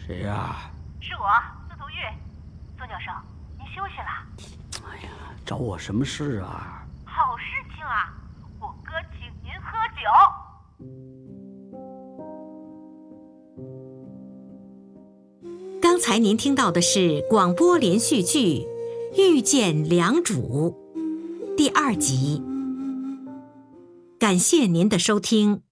谁呀？ 是我，司徒玉。宋教授，您休息了。 哎呀，找我什么事啊？ 好事情啊！我哥请您喝酒。 刚才您听到的是广播连续剧《遇见良主》第2集。感谢您的收听。